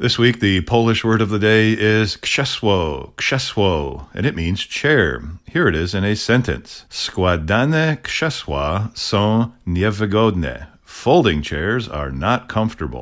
This week, the Polish word of the day is krzesło, and it means chair. Here it is in a sentence. Składane krzesła są niewygodne. Folding chairs are not comfortable.